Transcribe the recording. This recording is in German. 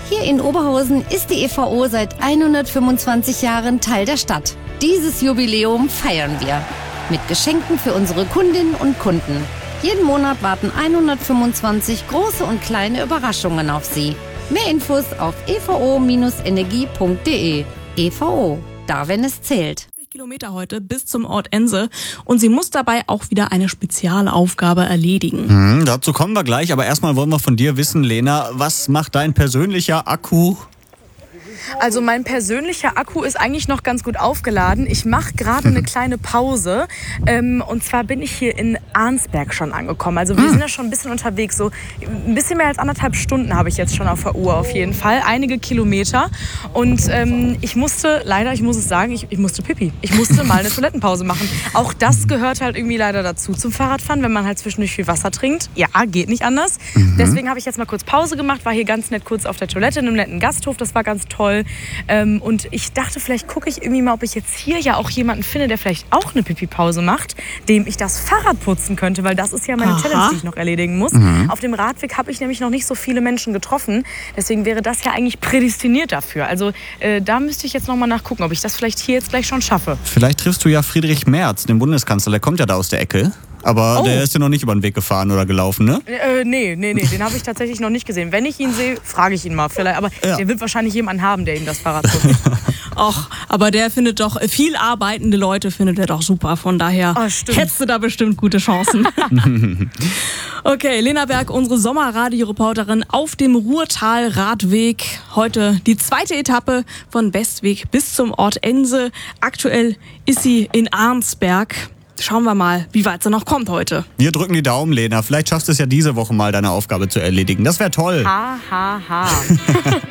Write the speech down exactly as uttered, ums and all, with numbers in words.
Hier in Oberhausen ist die E V O seit hundertfünfundzwanzig Jahren Teil der Stadt. Dieses Jubiläum feiern wir mit Geschenken für unsere Kundinnen und Kunden. Jeden Monat warten hundertfünfundzwanzig große und kleine Überraschungen auf Sie. Mehr Infos auf e v o Bindestrich energie punkt de. E V O, da wenn es zählt. Kilometer heute bis zum Ort Ense und sie muss dabei auch wieder eine Spezialaufgabe erledigen. Hm, dazu kommen wir gleich, aber erstmal wollen wir von dir wissen, Lena, was macht dein persönlicher Akku? Also mein persönlicher Akku ist eigentlich noch ganz gut aufgeladen. Ich mache gerade eine kleine Pause. Ähm, und zwar bin ich hier in Arnsberg schon angekommen. Also wir sind ja schon ein bisschen unterwegs. So ein bisschen mehr als anderthalb Stunden habe ich jetzt schon auf der Uhr auf jeden Fall. Einige Kilometer. Und ähm, ich musste, leider, ich muss es sagen, ich, ich musste pipi. Ich musste mal eine Toilettenpause machen. Auch das gehört halt irgendwie leider dazu zum Fahrradfahren, wenn man halt zwischendurch viel Wasser trinkt. Ja, geht nicht anders. Mhm. Deswegen habe ich jetzt mal kurz Pause gemacht, war hier ganz nett kurz auf der Toilette in einem netten Gasthof. Das war ganz toll. Ähm, und ich dachte, vielleicht gucke ich irgendwie mal, ob ich jetzt hier ja auch jemanden finde, der vielleicht auch eine Pipi-Pause macht, dem ich das Fahrrad putzen könnte, weil das ist ja meine Aha. Challenge, die ich noch erledigen muss. Mhm. Auf dem Radweg habe ich nämlich noch nicht so viele Menschen getroffen. Deswegen wäre das ja eigentlich prädestiniert dafür. Also äh, da müsste ich jetzt noch mal nachgucken, ob ich das vielleicht hier jetzt gleich schon schaffe. Vielleicht triffst du ja Friedrich Merz, den Bundeskanzler. Der kommt ja da aus der Ecke. Aber oh. der ist ja noch nicht über den Weg gefahren oder gelaufen, ne? Äh, nee, nee, nee, den habe ich tatsächlich noch nicht gesehen. Wenn ich ihn sehe, frage ich ihn mal. Vielleicht, aber ja. der wird wahrscheinlich jemanden haben, der ihm das Fahrrad putzt. Ach, aber der findet doch, viel arbeitende Leute findet er doch super. Von daher oh, hättest du da bestimmt gute Chancen. Okay, Lena Berg, unsere Sommerradioreporterin auf dem Ruhrtal-Radweg. Heute die zweite Etappe von Westweg bis zum Ort Ense. Aktuell ist sie in Arnsberg. Schauen wir mal, wie weit sie noch kommt heute. Wir drücken die Daumen, Lena. Vielleicht schaffst du es ja diese Woche mal, deine Aufgabe zu erledigen. Das wäre toll. Ha, ha, ha.